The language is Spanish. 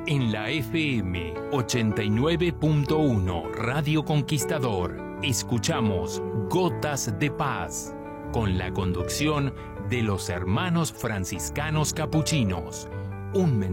En la FM 89.1 Radio Conquistador, escuchamos Gotas de Paz, con la conducción de los hermanos franciscanos capuchinos. Un